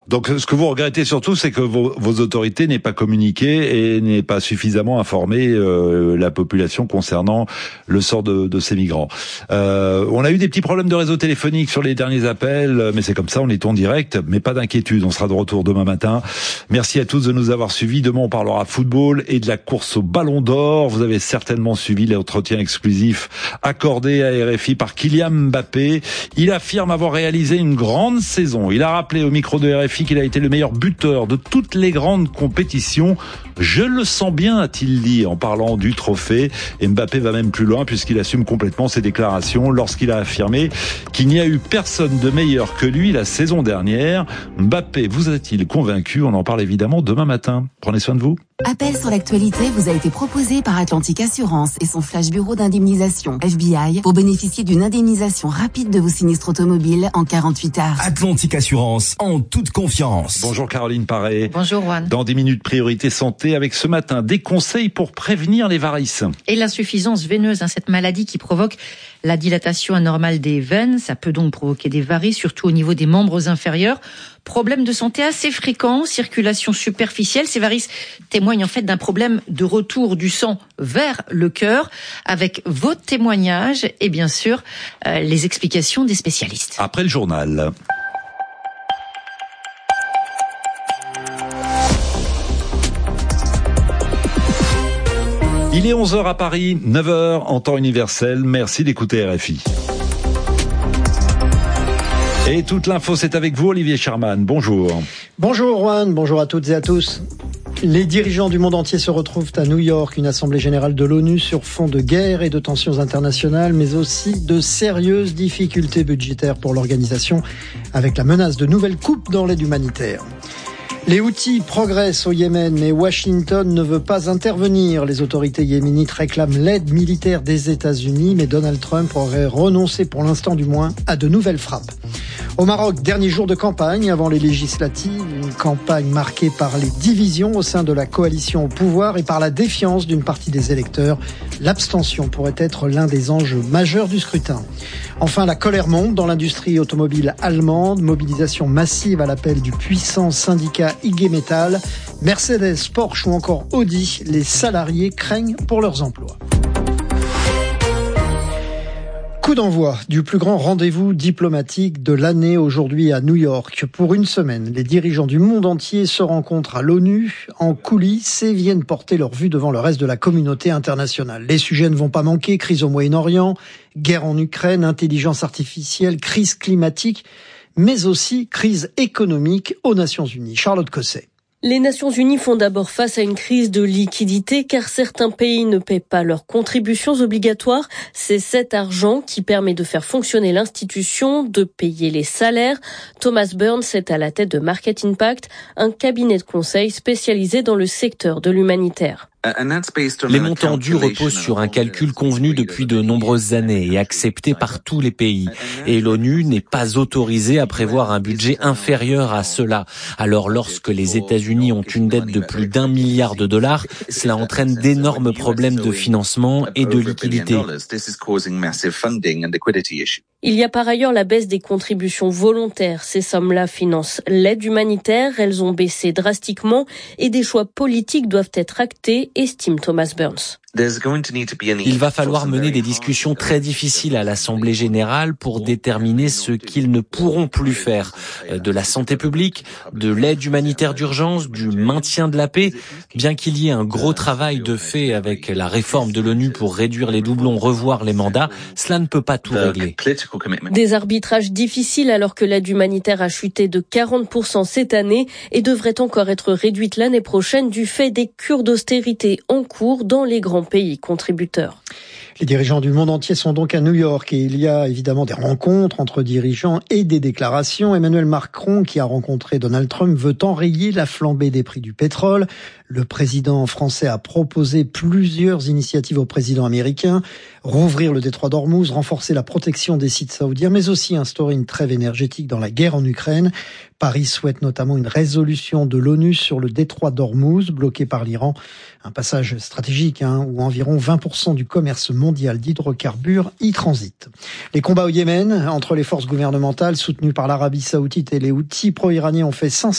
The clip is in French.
Donc ce que vous regrettez surtout, c'est que vos autorités n'aient pas communiqué et n'aient pas suffisamment informé la population concernant le sort de ces migrants. On a eu des petits problèmes de réseau téléphonique sur les derniers appels, mais c'est comme ça, on est en direct, mais pas d'inquiétude, on sera de retour demain matin. Merci à tous de nous avoir suivis. Demain, on parlera football et de la course au Ballon d'Or. Vous avez certainement suivi l'entretien exclusif accordé à RFI par Kylian Mbappé. Il affirme avoir réalisé une grande saison. Il a rappelé au micro de RFI qu'il a été le meilleur buteur de toutes les grandes compétitions. Je le sens bien, a-t-il dit en parlant du trophée. Et Mbappé va même plus loin puisqu'il assume complètement ses déclarations lorsqu'il a affirmé qu'il n'y a eu personne de meilleur que lui la saison dernière. Mbappé vous a-t-il convaincu? On en parle évidemment demain matin. Prenez soin de vous. Appel sur l'actualité vous a été proposé par Atlantique Assurance et son flash bureau d'indemnisation FBI pour bénéficier d'une indemnisation rapide de vos sinistres automobiles en 48 heures. Atlantique Assurance, en toute confiance. Bonjour Caroline Paré. Bonjour Juan. Dans 10 minutes, priorité santé avec ce matin des conseils pour prévenir les varices. Et l'insuffisance veineuse, cette maladie qui provoque la dilatation anormale des veines, ça peut donc provoquer des varices, surtout au niveau des membres inférieurs. Problème de santé assez fréquent, circulation superficielle. Ces varices témoignent en fait d'un problème de retour du sang vers le cœur, avec vos témoignages et bien sûr les explications des spécialistes. Après le journal. Il est 11h à Paris, 9h en temps universel. Merci d'écouter RFI. Et toute l'info, c'est avec vous, Olivier Sherman. Bonjour. Bonjour, Juan. Bonjour à toutes et à tous. Les dirigeants du monde entier se retrouvent à New York, une assemblée générale de l'ONU sur fond de guerre et de tensions internationales, mais aussi de sérieuses difficultés budgétaires pour l'organisation, avec la menace de nouvelles coupes dans l'aide humanitaire. Les Houthis progressent au Yémen, mais Washington ne veut pas intervenir. Les autorités yéménites réclament l'aide militaire des États-Unis, mais Donald Trump aurait renoncé, pour l'instant du moins, à de nouvelles frappes. Au Maroc, dernier jour de campagne avant les législatives, une campagne marquée par les divisions au sein de la coalition au pouvoir et par la défiance d'une partie des électeurs. L'abstention pourrait être l'un des enjeux majeurs du scrutin. Enfin, la colère monte dans l'industrie automobile allemande, mobilisation massive à l'appel du puissant syndicat IG Metall. Mercedes, Porsche ou encore Audi, les salariés craignent pour leurs emplois. Coup d'envoi du plus grand rendez-vous diplomatique de l'année aujourd'hui à New York. Pour une semaine, les dirigeants du monde entier se rencontrent à l'ONU en coulisses et viennent porter leur vue devant le reste de la communauté internationale. Les sujets ne vont pas manquer, crise au Moyen-Orient, guerre en Ukraine, intelligence artificielle, crise climatique, mais aussi crise économique aux Nations Unies. Charlotte Cosset. Les Nations Unies font d'abord face à une crise de liquidité car certains pays ne paient pas leurs contributions obligatoires. C'est cet argent qui permet de faire fonctionner l'institution, de payer les salaires. Thomas Burns est à la tête de Market Impact, un cabinet de conseil spécialisé dans le secteur de l'humanitaire. Les montants dus reposent sur un calcul convenu depuis de nombreuses années et accepté par tous les pays. Et l'ONU n'est pas autorisée à prévoir un budget inférieur à cela. Alors lorsque les États-Unis ont une dette de plus d'1 milliard de dollars, cela entraîne d'énormes problèmes de financement et de liquidité. Il y a par ailleurs la baisse des contributions volontaires. Ces sommes-là financent l'aide humanitaire. Elles ont baissé drastiquement et des choix politiques doivent être actés, estime Thomas Burns. Il va falloir mener des discussions très difficiles à l'Assemblée générale pour déterminer ce qu'ils ne pourront plus faire. De la santé publique, de l'aide humanitaire d'urgence, du maintien de la paix. Bien qu'il y ait un gros travail de fait avec la réforme de l'ONU pour réduire les doublons, revoir les mandats, cela ne peut pas tout régler. Des arbitrages difficiles alors que l'aide humanitaire a chuté de 40% cette année et devrait encore être réduite l'année prochaine du fait des cures d'austérité en cours dans les grands pays contributeurs. Les dirigeants du monde entier sont donc à New York et il y a évidemment des rencontres entre dirigeants et des déclarations. Emmanuel Macron, qui a rencontré Donald Trump, veut enrayer la flambée des prix du pétrole. Le président français a proposé plusieurs initiatives au président américain. Rouvrir le détroit d'Ormuz, renforcer la protection des sites saoudiens, mais aussi instaurer une trêve énergétique dans la guerre en Ukraine. Paris souhaite notamment une résolution de l'ONU sur le détroit d'Ormuz, bloqué par l'Iran. Un passage stratégique où environ 20% du commerce mondial d'hydrocarbures y transite. Les combats au Yémen entre les forces gouvernementales soutenues par l'Arabie saoudite et les Houthis pro-iraniens ont fait 500